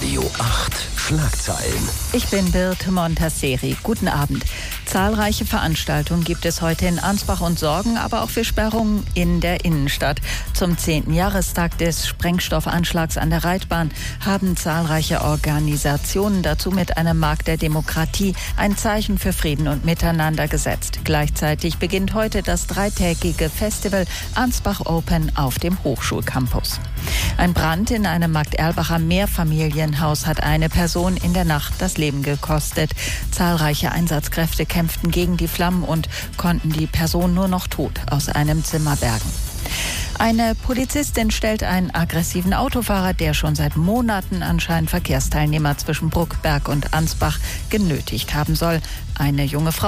Radio 8 Schlagzeilen. Ich bin Birte Montasseri. Guten Abend. Zahlreiche Veranstaltungen gibt es heute in Ansbach und sorgen aber auch für Sperrungen in der Innenstadt. Zum 10. Jahrestag des Sprengstoffanschlags an der Reitbahn haben zahlreiche Organisationen dazu mit einem Markt der Demokratie ein Zeichen für Frieden und Miteinander gesetzt. Gleichzeitig beginnt heute das dreitägige Festival Ansbach Open auf dem Hochschulcampus. Ein Brand in einem Markterlbacher Mehrfamilienhaus hat eine Person in der Nacht das Leben gekostet. Zahlreiche Einsatzkräfte kämpften gegen die Flammen und konnten die Person nur noch tot aus einem Zimmer bergen. Eine Polizistin stellt einen aggressiven Autofahrer, der schon seit Monaten anscheinend Verkehrsteilnehmer zwischen Bruckberg und Ansbach genötigt haben soll. Eine junge Frau